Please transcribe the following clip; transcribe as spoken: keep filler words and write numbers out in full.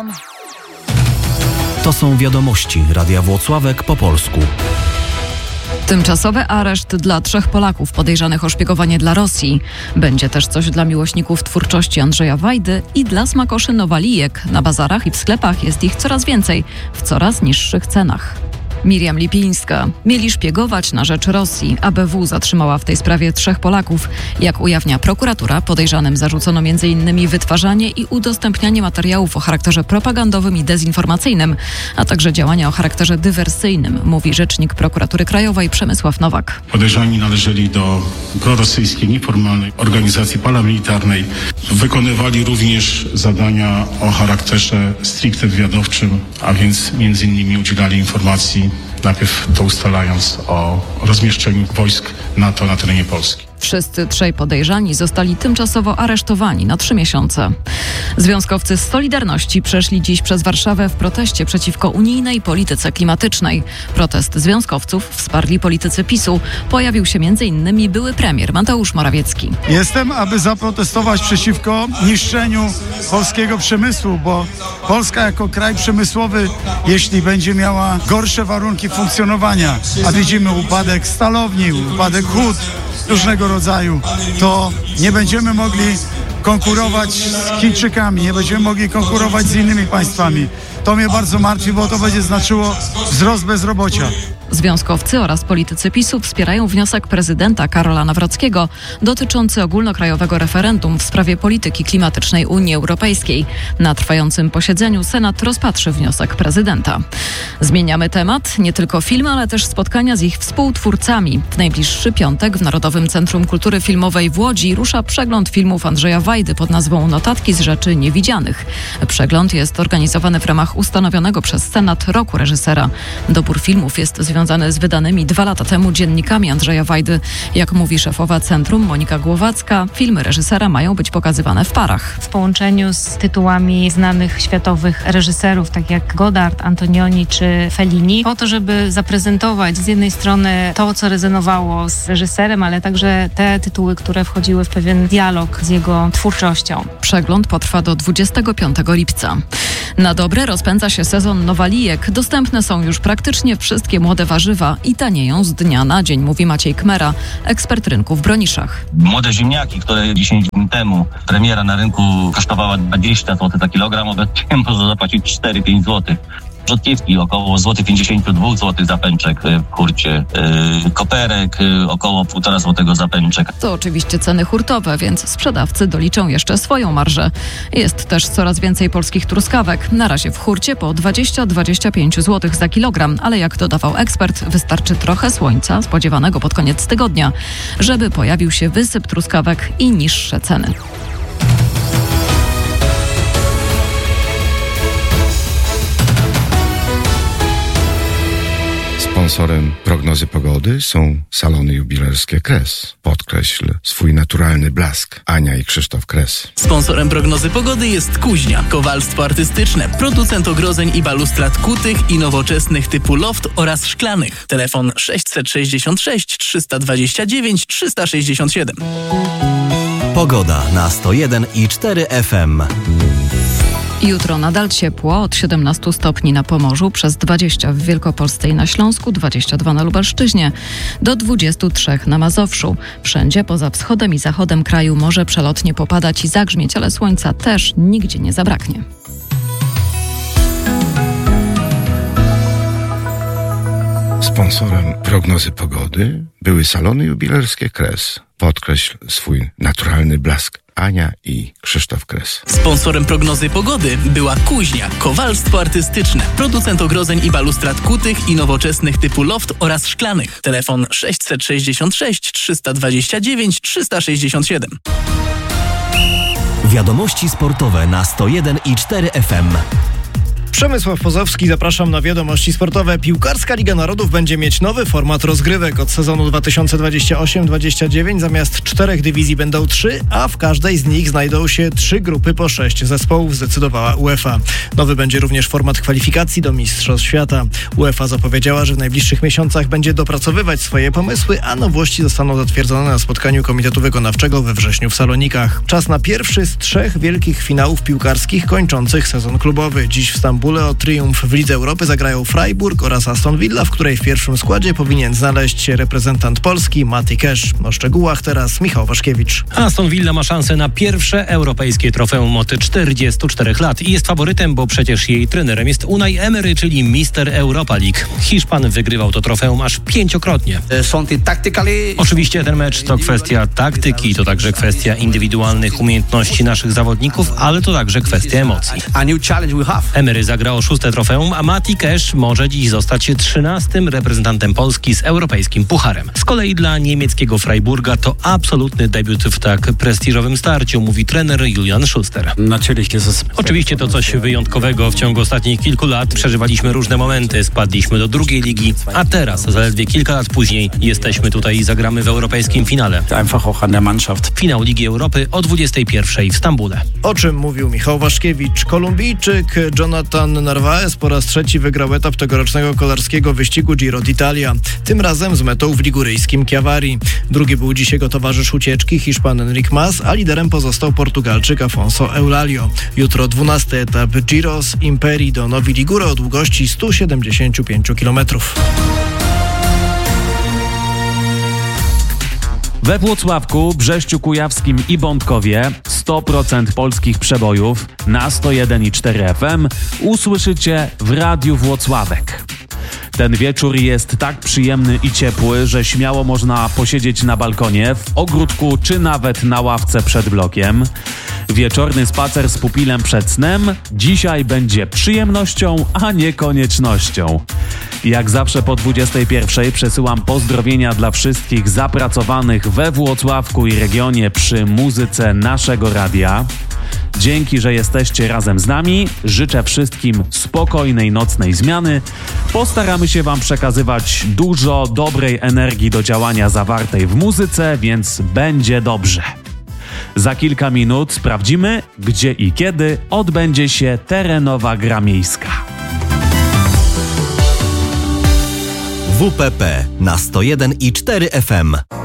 To są wiadomości Radia Włocławek po polsku. Tymczasowy areszt dla trzech Polaków podejrzanych o szpiegowanie dla Rosji. Będzie też coś dla miłośników twórczości Andrzeja Wajdy i dla smakoszy nowalijek. Na bazarach i w sklepach jest ich coraz więcej, w coraz niższych cenach. Miriam Lipińska. Mieli szpiegować na rzecz Rosji. A B W zatrzymała w tej sprawie trzech Polaków. Jak ujawnia prokuratura, podejrzanym zarzucono m in wytwarzanie i udostępnianie materiałów o charakterze propagandowym i dezinformacyjnym, a także działania o charakterze dywersyjnym, mówi rzecznik prokuratury krajowej Przemysław Nowak. Podejrzani należeli do prorosyjskiej, nieformalnej organizacji paramilitarnej. Wykonywali również zadania o charakterze stricte wywiadowczym, a więc między innymi udzielali informacji, najpierw to ustalając o rozmieszczeniu wojsk NATO na terenie Polski. Wszyscy trzej podejrzani zostali tymczasowo aresztowani na trzy miesiące. Związkowcy z Solidarności przeszli dziś przez Warszawę w proteście przeciwko unijnej polityce klimatycznej. Protest związkowców wsparli politycy PiSu. Pojawił się między innymi były premier Mateusz Morawiecki. Jestem, aby zaprotestować przeciwko niszczeniu polskiego przemysłu, bo Polska jako kraj przemysłowy, jeśli będzie miała gorsze warunki funkcjonowania, a widzimy upadek stalowni, upadek hut różnego rodzaju, to nie będziemy mogli konkurować z Chińczykami, nie będziemy mogli konkurować z innymi państwami. To mnie bardzo martwi, bo to będzie znaczyło wzrost bezrobocia. Związkowcy oraz politycy PiSu wspierają wniosek prezydenta Karola Nawrockiego dotyczący ogólnokrajowego referendum w sprawie polityki klimatycznej Unii Europejskiej. Na trwającym posiedzeniu Senat rozpatrzy wniosek prezydenta. Zmieniamy temat. Nie tylko filmy, ale też spotkania z ich współtwórcami. W najbliższy piątek w Narodowym Centrum Kultury Filmowej w Łodzi rusza przegląd filmów Andrzeja Wajdy pod nazwą Notatki z rzeczy niewidzianych. Przegląd jest organizowany w ramach ustanowionego przez Senat roku reżysera. Dobór filmów jest związany z wydanymi dwa lata temu dziennikami Andrzeja Wajdy. Jak mówi szefowa Centrum Monika Głowacka, filmy reżysera mają być pokazywane w parach. W połączeniu z tytułami znanych światowych reżyserów, tak jak Godard, Antonioni czy Fellini, po to, żeby zaprezentować z jednej strony to, co rezonowało z reżyserem, ale także te tytuły, które wchodziły w pewien dialog z jego twórczością. Przegląd potrwa do dwudziestego piątego lipca. Na dobre rozpędza się sezon nowalijek. Dostępne są już praktycznie wszystkie młode warzywa i tanieją z dnia na dzień, mówi Maciej Kmera, ekspert rynku w Broniszach. Młode ziemniaki, które dziesięć dni temu premiera na rynku kosztowała dwadzieścia złotych za kilogram, obecnie można zapłacić cztery pięć złotych. Rzodkiewki około złoty pięćdziesiąt dwa złote za pęczek w hurcie. Yy, koperek yy, około półtora złotego za pęczek. To oczywiście ceny hurtowe, więc sprzedawcy doliczą jeszcze swoją marżę. Jest też coraz więcej polskich truskawek. Na razie w hurcie po dwadzieścia do dwudziestu pięciu złotych za kilogram, ale jak dodawał ekspert, wystarczy trochę słońca, spodziewanego pod koniec tygodnia, żeby pojawił się wysyp truskawek i niższe ceny. Sponsorem prognozy pogody są salony jubilerskie Kres. Podkreśl swój naturalny blask. Ania i Krzysztof Kres. Sponsorem prognozy pogody jest Kuźnia. Kowalstwo artystyczne. Producent ogrodzeń i balustrad kutych i nowoczesnych typu loft oraz szklanych. Telefon sześćset sześćdziesiąt sześć trzysta dwadzieścia dziewięć trzysta sześćdziesiąt siedem. Pogoda na sto jeden i cztery F M. Jutro nadal ciepło, od siedemnastu stopni na Pomorzu, przez dwadzieścia w Wielkopolsce i na Śląsku, dwadzieścia dwa na Lubelszczyźnie, do dwudziestu trzech na Mazowszu. Wszędzie poza wschodem i zachodem kraju może przelotnie popadać i zagrzmieć, ale słońca też nigdzie nie zabraknie. Sponsorem prognozy pogody były salony jubilerskie Kres. Podkreśl swój naturalny blask. Ania i Krzysztof Kres. Sponsorem prognozy pogody była Kuźnia. Kowalstwo artystyczne. Producent ogrodzeń i balustrad kutych i nowoczesnych typu loft oraz szklanych. Telefon sześćset sześćdziesiąt sześć trzysta dwadzieścia dziewięć trzysta sześćdziesiąt siedem. Wiadomości sportowe na sto jeden i cztery F M. Przemysław Pozowski, zapraszam na wiadomości sportowe. Piłkarska Liga Narodów będzie mieć nowy format rozgrywek. Od sezonu dwa tysiące dwudziestego ósmego dwudziestego dziewiątego zamiast czterech dywizji będą trzy, a w każdej z nich znajdą się trzy grupy po sześć zespołów, zdecydowała UEFA. Nowy będzie również format kwalifikacji do Mistrzostw Świata. UEFA zapowiedziała, że w najbliższych miesiącach będzie dopracowywać swoje pomysły, a nowości zostaną zatwierdzone na spotkaniu Komitetu Wykonawczego we wrześniu w Salonikach. Czas na pierwszy z trzech wielkich finałów piłkarskich kończących sezon klubowy. Dziś w Stambule o triumf w Lidze Europy zagrają Freiburg oraz Aston Villa, w której w pierwszym składzie powinien znaleźć się reprezentant Polski Mati Cash. O szczegółach teraz Michał Waszkiewicz. Aston Villa ma szansę na pierwsze europejskie trofeum od czterdziestu czterech lat i jest faworytem, bo przecież jej trenerem jest Unai Emery, czyli mister Europa League. Hiszpan wygrywał to trofeum aż pięciokrotnie. Oczywiście ten mecz to kwestia taktyki, to także kwestia indywidualnych umiejętności naszych zawodników, ale to także kwestia emocji. Emery zagra o szóste trofeum, a Mati Cash może dziś zostać trzynastym reprezentantem Polski z europejskim pucharem. Z kolei dla niemieckiego Freiburga to absolutny debiut w tak prestiżowym starciu, mówi trener Julian Schuster. Oczywiście to coś wyjątkowego. W ciągu ostatnich kilku lat przeżywaliśmy różne momenty, spadliśmy do drugiej ligi, a teraz, zaledwie kilka lat później, jesteśmy tutaj i zagramy w europejskim finale. Finał Ligi Europy o dwudziestej pierwszej w Stambule. O czym mówił Michał Waszkiewicz? Kolumbijczyk Jonathan Narvaez po raz trzeci wygrał etap tegorocznego kolarskiego wyścigu Giro d'Italia. Tym razem z metą w liguryjskim Chiavari. Drugi był dziś jego towarzysz ucieczki, Hiszpan Enric Mas, a liderem pozostał Portugalczyk Afonso Eulalio. Jutro dwunasty etap Giro z Imperii do Novi Ligure o długości stu siedemdziesięciu pięciu kilometrów. We Włocławku, Brześciu Kujawskim i Bątkowie sto procent polskich przebojów na sto jeden i cztery F M usłyszycie w Radiu Włocławek. Ten wieczór jest tak przyjemny i ciepły, że śmiało można posiedzieć na balkonie, w ogródku czy nawet na ławce przed blokiem. Wieczorny spacer z pupilem przed snem dzisiaj będzie przyjemnością, a nie koniecznością. Jak zawsze po dwudziestej pierwszej przesyłam pozdrowienia dla wszystkich zapracowanych we Włocławku i regionie przy muzyce naszego radia. Dzięki, że jesteście razem z nami. Życzę wszystkim spokojnej nocnej zmiany. Postaramy się Wam przekazywać dużo dobrej energii do działania zawartej w muzyce, więc będzie dobrze. Za kilka minut sprawdzimy, gdzie i kiedy odbędzie się terenowa gra miejska. W P P na sto jeden i cztery F M.